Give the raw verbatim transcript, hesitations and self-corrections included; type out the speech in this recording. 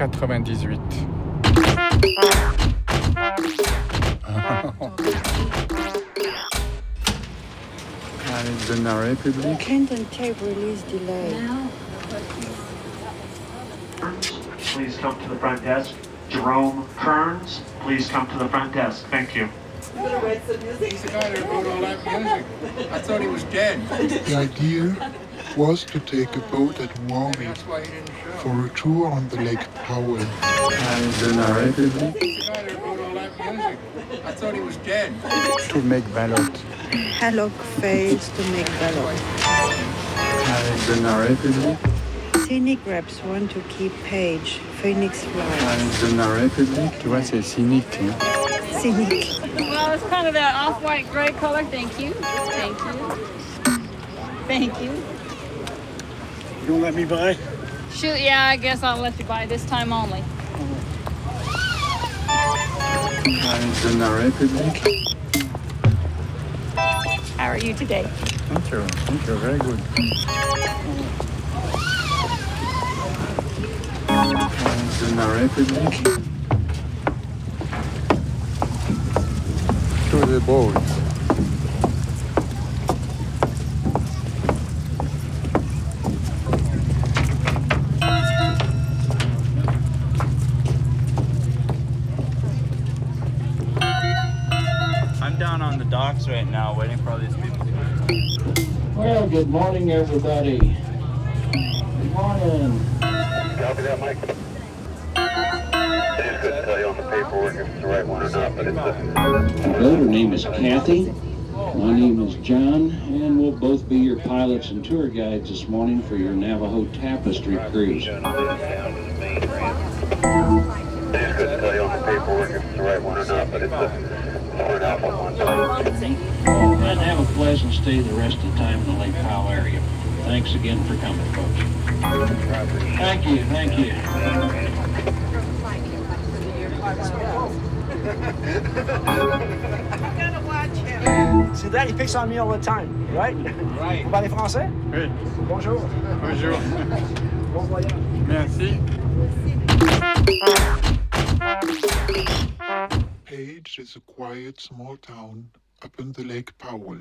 quatre-vingt-dix-huit. Arizona Republic. Kenton tape release delay. Please come to the front desk. Jerome Kearns, please come to the front desk. Thank you. He's the guy that wrote all that music. I thought he was dead. The idea was to take a boat at Warwick for a tour on the Lake Powell. Arizona Republic. He's the guy that wrote all that music. I thought he was dead. To make ballot. Hallock fails to make ballot. Arizona Republic. Scenic reps want to keep Page. Phoenix flies. Arizona Republic. Tu vois, c'est cynique. Hein? Scenic. Well, it's kind of that off-white gray color. Thank you. Thank you. Thank you. You don't let me buy? Shoot, yeah, I guess I'll let you buy this time only. Arizona Republic. How are you today? Thank you. Thank you. Very good. Arizona Republic. To the boat. I'm down on the docks right now waiting for all these people to come. Well, good morning, everybody. Good morning. Copy that, Mike. I just couldn't tell you on the paperwork if it's the right one or not, but it's the... Well, her name is Kathy. My name is John, and we'll both be your pilots and tour guides this morning for your Navajo Tapestry cruise. I just couldn't tell you on the paperwork if it's the right one or not, but it's the... Ford Alpha one. And have a pleasant stay the rest of the time in the Lake Powell area. Thanks again for coming, folks. Thank you, thank you. See that? He picks on me all the time, right? Right. Vous parlez français? Oui. Bonjour. Bonjour. Bon voyage. Merci. Page is a quiet small town up in the Lake Powell.